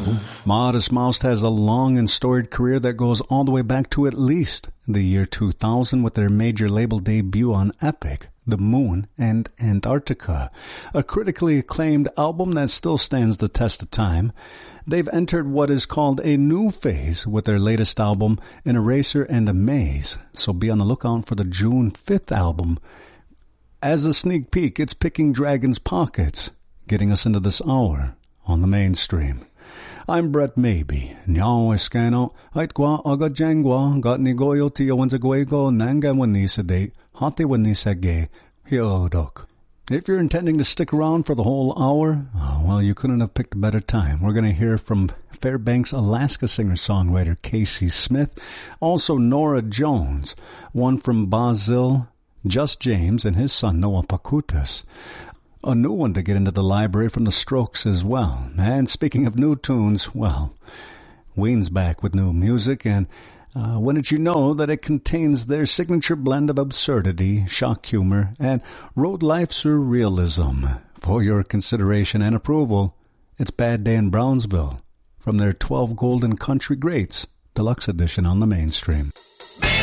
Modest Mouse has a long and storied career that goes all the way back to at least the year 2000 with their major label debut on Epic, The Moon and Antarctica, a critically acclaimed album that still stands the test of time. They've entered what is called a new phase with their latest album, An Eraser and a Maze, so be on the lookout for the June 5th album. As a sneak peek, it's Picking Dragon's Pockets, getting us into this hour on the mainstream. I'm Brett Maybe. Nyao eskano, haitgwa aga jangwa, got nigoyo tiyo wanzagwego, nanga wanisade, hate wanisage, hiodok. If you're intending to stick around for the whole hour, well, you couldn't have picked a better time. We're going to hear from Fairbanks, Alaska singer-songwriter Casey Smith, also Nora Jones, one from Basil, Just James, and his son Noah Pakutas. A new one to get into the library from the Strokes as well. And speaking of new tunes, well, Ween's back with new music, and when did you know that it contains their signature blend of absurdity, shock humor, and road life surrealism? For your consideration and approval, it's Bad Day in Brownsville from their 12 Golden Country Greats Deluxe Edition on the mainstream.